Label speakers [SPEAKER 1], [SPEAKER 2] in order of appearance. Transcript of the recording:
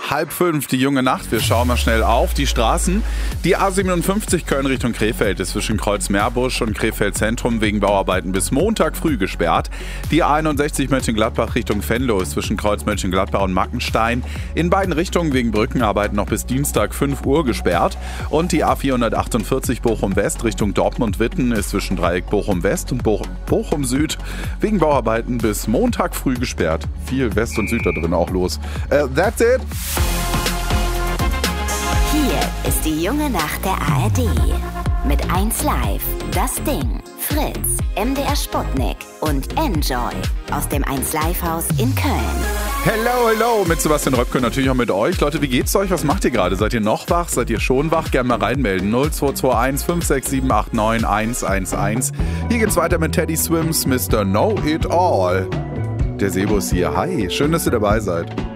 [SPEAKER 1] 4:30, die junge Nacht. Wir schauen mal schnell auf die Straßen. Die A57 Köln Richtung Krefeld ist zwischen Kreuz-Meerbusch und Krefeld Zentrum wegen Bauarbeiten bis Montag früh gesperrt. Die A61 Mönchengladbach Richtung Venlo ist zwischen Kreuz Mönchengladbach und Mackenstein in beiden Richtungen wegen Brückenarbeiten noch bis Dienstag 5 Uhr gesperrt. Und die A448 Bochum West Richtung Dortmund-Witten ist zwischen Dreieck Bochum West und Bochum Süd wegen Bauarbeiten bis Montag früh gesperrt. Viel West und Süd da drin auch los. That's it.
[SPEAKER 2] Hier ist die junge Nacht der ARD. Mit 1Live, Das Ding, Fritz, MDR Sputnik und Enjoy aus dem 1Live-Haus in Köln.
[SPEAKER 1] Hello, mit Sebastian Röpke, natürlich auch mit euch. Leute, wie geht's euch? Was macht ihr gerade? Seid ihr noch wach? Seid ihr schon wach? Gerne mal reinmelden. 0221 567 89 111. Hier geht's weiter mit Teddy Swims, Mr. Know It All. Der Sebo ist hier. Hi, schön, dass ihr dabei seid.